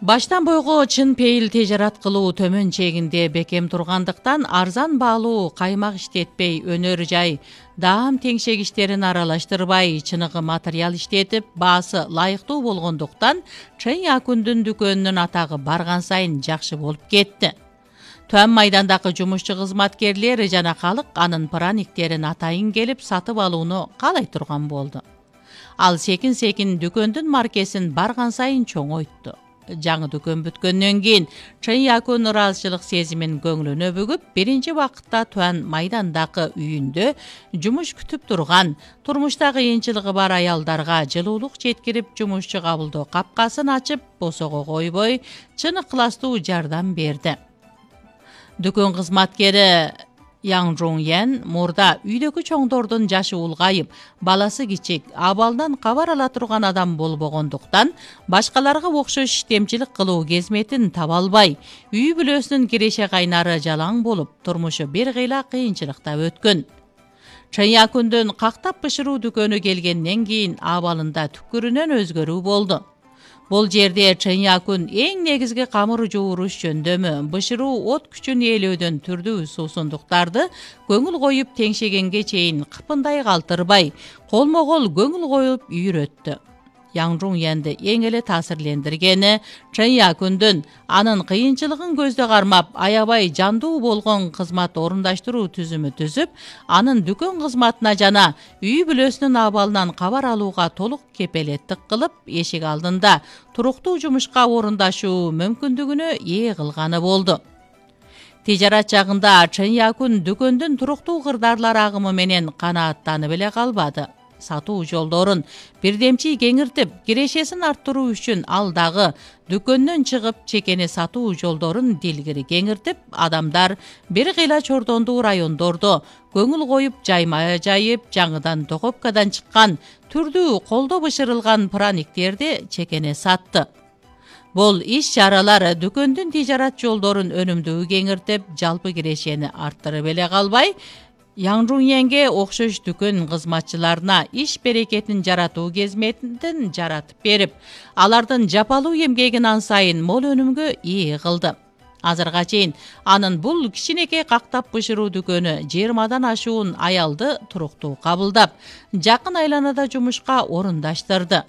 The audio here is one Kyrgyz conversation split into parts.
Баштан бойго чын пейил тежарат кылуу төмөн чегинде бекем тургандыктан арзан баалуу каймак иштетпей өнөр жай даам теңшегичтерин аралаштырбай чыныгы материал иштетип баасы лайыктуу болгондуктан Чен Якундун дүкөнүнүн атагы барган сайын жакшы болуп кетти. Төм майдандагы жумушчу кызматкерлер жана калык анын праниктерин атайын келип сатып алууну каалай турган болду. Ал секин дүкөндүн маркесин барган сайын чоңойтtu. Жаңы дүкөн бүткөндөн кийин Чен Якун ыраазычылык сезимин көңүлүнө бүгүп, биринчи убакытта Туан майдандагы үйүндө жумуш күтүп турган, турмушта кыйынчылыгы бар аялдарга жылуулук жеткирип, жумушчу кабылдоо капкасын ачып, босого койбой, чын ыкластуу жардам берди. Дүкөн кызматкери Yang Jong-yen мурда үйдөгү чоңдордун жашы улгайып, баласы кичик, абалдан кабар ала турган адам болбогондуктан, башкаларга окшош иштемчилик кылуу кезметин таба албай, үй бүлөсүнүн киреше кайнары жалаң болуп, турмушу бир кыйла кыйынчылыкта өткөн. Чен Якундун кактап бышыруу дүкөнү келгенден кийин абалында түкүрүнөн өзгөрүү болду. Бул жерде Чен Якун эң негизги камыр жууруш жөндөмү, бышыруу от күчүн ээлөөдөн түрдүү суусундуктарды көңүл коюп теңшегенге чейин кыпындай калтырбай, колмо-кол көңүл коюп үйрөттү. Yang Jong-yenди эң эле таасирлендиргени Чен Якундун анын кыйынчылыгын көздө кармап, аябай жандуу болгон кызмат орундаштыруу түзүмү түзүп, анын дүкөн кызматына жана үй бүлөсүнүн абалынан кабар алууга толук кепелеттик кылып, эшик алдында туруктуу жумушка орундашуу мүмкүндүгүнө ээ кылганы болду. Тижарат жагында Чен Якун дүкөндүн туруктуу кырдаарлар агымы менен канааттанып эле калбады. Сатуу жолдорун бирдемчи кеңиртип, кирешесин арттыруу үчүн ал дагы дүкөндөн чыгып, чекени сатуу жолдорун дилгири кеңиртип, адамдар бир кыйла чордондуу райондордо көңүл коюп жайма жайып, жаңыдан Токопкадан чыккан түрдүү колдо бышырылган праниктерди чекене сатты. Бул иш чаралар дүкөндүн тижарат жолдорун өнүмдүү кеңиртип, жалпы кирешени арттырып эле калбай, Yang Jong-yenге окшош дүкөн кызматчыларына иш берекетин жаратуу кезметин жаратып берип, алардын жапалуу эмгегин ан сайын мол өнүмгө ээ кылды. Азырга чейин анын бул кичинекей кактап бышыруу дүкөнү 20дан ашуун аялды туруктуу кабылдап, жакын айланада жумушка орундаштырды.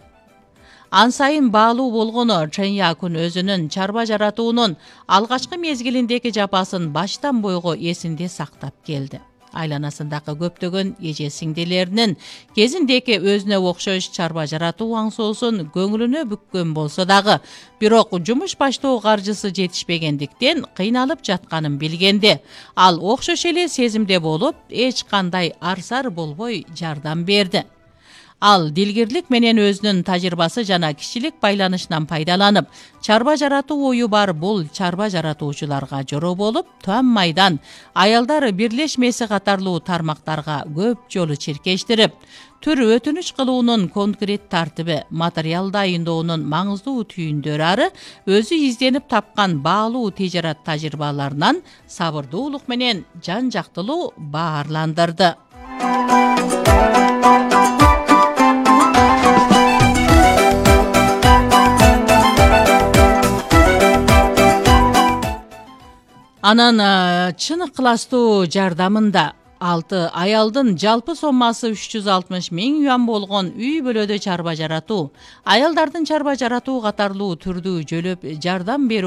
Ан сайын баалуу болгону Чен Якун өзүнүн чарба жаратуунун алгачкы мезгилиндеги жапасын баштан бойго эсинде сактап келди. Айланасындагы көптөгөн эже сиңдилеринин кезиндеки өзүнө окшош чарба жаратуу аңсоосун көңүлүнө бүккөн болсо дагы, бирок жумуш баштоо каржысы жетишпегендиктен кыйналып жатканын билгенде, ал окшош эле сезимде болуп, эч кандай арсар болбой жардам берди. Ал дилгирлик менен өзүнүн тажрыйбасы жана кишилик байланышынан пайдаланып, чарба жаратуу ою бар бул чарба жаратуучуларга жоро болуп, Туан майдан аялдар бирлешмеси катарлуу тармактарга көп жолу чиркештирип, түр өтүнүч кылуунун конкрет тартиби, материал дайындоонун маңыздуу түйүндөрү ары өзү изденип тапкан баалуу тижарат тажрыйбаларынан сабырдуулук менен жан жактылуу баарландырды. Анан чын ыкластуу жардамында 6 аялдын жалпы соммасы 360 миң юан болгон үй бүлөдө чарба жаратуу, аялдардын чарба жаратуу катарлуу түрдүү жөлөп жардам берүү